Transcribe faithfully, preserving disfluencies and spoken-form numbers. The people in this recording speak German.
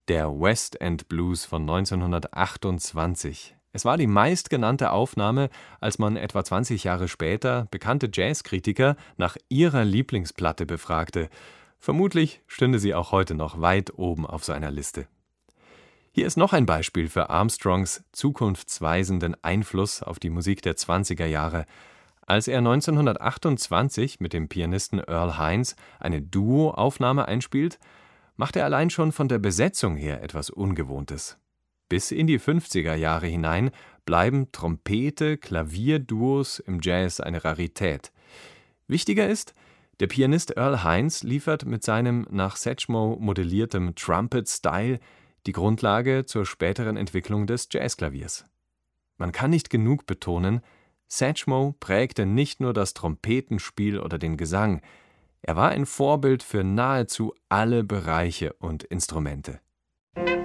Der West End Blues von neunzehnhundertachtundzwanzig. Es war die meistgenannte Aufnahme, als man etwa zwanzig Jahre später bekannte Jazzkritiker nach ihrer Lieblingsplatte befragte. Vermutlich stünde sie auch heute noch weit oben auf so einer Liste. Hier ist noch ein Beispiel für Armstrongs zukunftsweisenden Einfluss auf die Musik der zwanziger Jahre. Als er neunzehnhundertachtundzwanzig mit dem Pianisten Earl Hines eine Duo-Aufnahme einspielt, macht er allein schon von der Besetzung her etwas Ungewohntes. Bis in die fünfziger Jahre hinein bleiben Trompete-Klavier-Duos im Jazz eine Rarität. Wichtiger ist, der Pianist Earl Hines liefert mit seinem nach Satchmo modelliertem Trumpet-Style die Grundlage zur späteren Entwicklung des Jazzklaviers. Man kann nicht genug betonen, Satchmo prägte nicht nur das Trompetenspiel oder den Gesang, er war ein Vorbild für nahezu alle Bereiche und Instrumente.